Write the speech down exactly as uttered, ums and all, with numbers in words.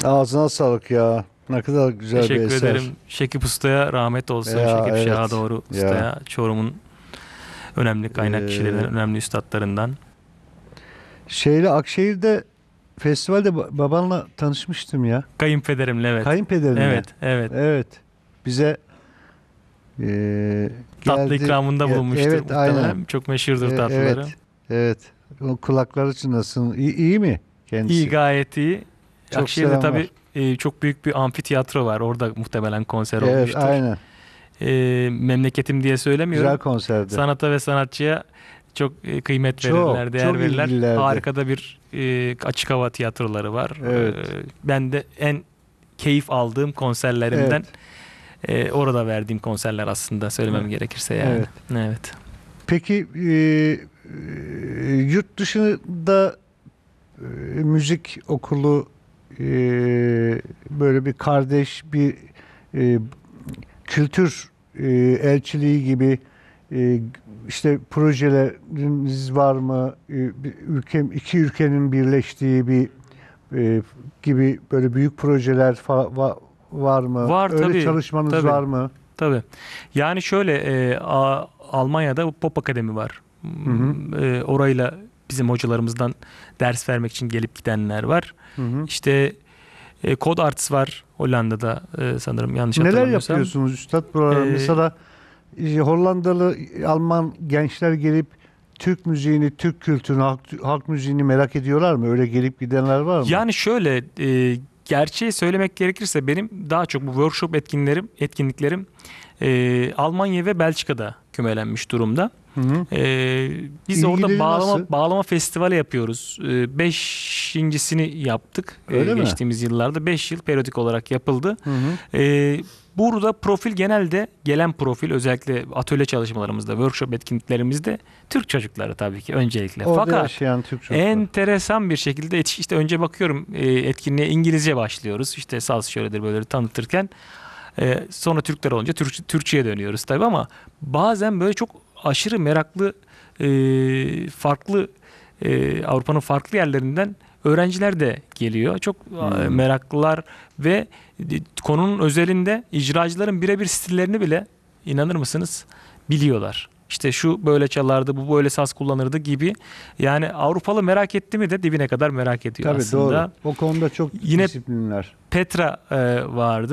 Ağzına sağlık ya. Ne kadar güzel bir Teşekkür eser. ederim. Şekip Usta'ya rahmet olsun. Ya, Şekip evet. Şaha Doğru Ya. Usta'ya, Çorum'un önemli kaynak Ee, kişilerinden, önemli üstadlarından. Şeyle Akşehir'de festivalde ba- babanla tanışmıştım ya. Kayınpederimle, evet. Kayınpederinle. Evet, evet. Evet. Bize eee Tatlı geldi. ikramında Ya, bulunmuştur evet, muhtemelen. aynen. Çok meşhurdur E, tatlıları. evet. Evet. O kulakları çınlasın. İyi, iyi mi kendisi? İyi, gayet iyi. Çok Akşehir'de selam tabii var. e, çok büyük bir amfiteyatro var. Orada muhtemelen konser Evet, olmuştur. aynen. E, memleketim diye söylemiyorum. Güzel konserdi. Sanata ve sanatçıya çok e, kıymet Çok, verirler, değer çok verirler. ilgililerdi. Harikada bir e, açık hava tiyatroları var. Evet. E, ben de en keyif aldığım konserlerimden e, orada verdiğim konserler aslında, söylemem Evet. gerekirse yani. Evet. Evet. Peki eee, eee, yurt dışında eee, müzik okulu, eee, böyle bir kardeş bir eee, kültür eee, elçiliği gibi eee, işte projeleriniz var mı? Eee, bir ülke iki ülkenin birleştiği bir eee, gibi böyle büyük projeler fa- va- var mı? Var Öyle tabii, çalışmanız tabii. var mı? Tabii. Yani şöyle e, A- Almanya'da Pop Akademi var. hı. E, orayla bizim hocalarımızdan ders vermek için gelip gidenler var. Hı hı. İşte e, Code Arts var Hollanda'da, e, sanırım, yanlış Neler hatırlamıyorsam. yapıyorsunuz üstad buralarda? Ee, Mesela e, Hollandalı, Alman gençler gelip Türk müziğini, Türk kültürünü, halk, halk müziğini merak ediyorlar mı? Öyle gelip gidenler var mı? Yani şöyle, e, gerçeği söylemek gerekirse benim daha çok bu workshop etkinlerim, etkinliklerim e, Almanya ve Belçika'da kümelenmiş durumda. Hı hı. E, biz İlgileri orada bağlama nasıl? bağlama festivali yapıyoruz. E, beşincisini yaptık. E, Öyle mi? geçtiğimiz yıllarda beş yıl periyodik olarak yapıldı. Hı hı. E, burada profil, genelde gelen profil, özellikle atölye çalışmalarımızda, workshop etkinliklerimizde Türk çocukları tabii ki öncelikle. Orada Fakat yaşayan Türk çocuklar. enteresan bir şekilde yetiş- işte önce bakıyorum, e, etkinliğe İngilizce başlıyoruz. İşte saz şöyledir böyle tanıtırken. E, sonra Türkler olunca Türk, Türkçe'ye dönüyoruz tabii, ama bazen böyle çok aşırı meraklı, e, farklı e, Avrupa'nın farklı yerlerinden öğrenciler de geliyor. Çok e, Hmm. meraklılar ve e, konunun özelinde icracıların birebir stillerini bile, inanır mısınız, biliyorlar. İşte şu böyle çalardı, bu böyle saz kullanırdı gibi. Yani Avrupalı merak etti mi de dibine kadar merak ediyor Tabii aslında. doğru. O konuda çok Yine disiplinler. Petra e, vardı.